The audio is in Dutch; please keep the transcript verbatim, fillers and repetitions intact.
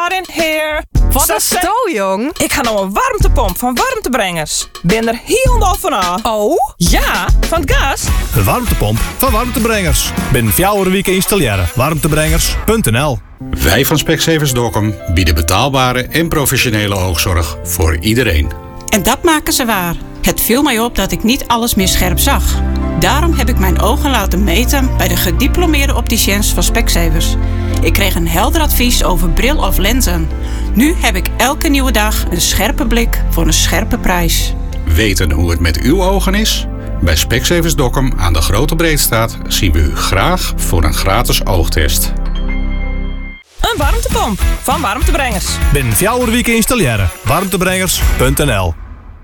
in here. Wat is het nou, jong? Ik ga nou een warmtepomp van Warmtebrengers. Ben er helemaal van af. Oh? Ja, van het gas. Een warmtepomp van Warmtebrengers. Binnen vier weken installeren. warmtebrengers punt n l. Wij van Specsavers Dokkum bieden betaalbare en professionele oogzorg voor iedereen. En dat maken ze waar. Het viel mij op dat ik niet alles meer scherp zag. Daarom heb ik mijn ogen laten meten bij de gediplomeerde opticiens van Specsavers. Ik kreeg een helder advies over bril of lenzen. Nu heb ik elke nieuwe dag een scherpe blik voor een scherpe prijs. Weten hoe het met uw ogen is? Bij Specsavers Dokkum aan de Grote Breedstraat zien we u graag voor een gratis oogtest. Een warmtepomp van Warmtebrengers. Binnen vier weken installeren. warmtebrengers punt n l.